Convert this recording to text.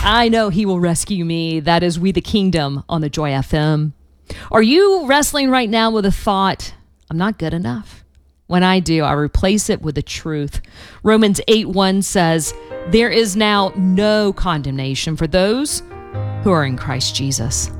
I know he will rescue me. That is We the Kingdom on the Joy FM. Are you wrestling right now with the thought, I'm not good enough? When I do, I replace it with the truth. Romans 8:1 says, there is now no condemnation for those who are in Christ Jesus.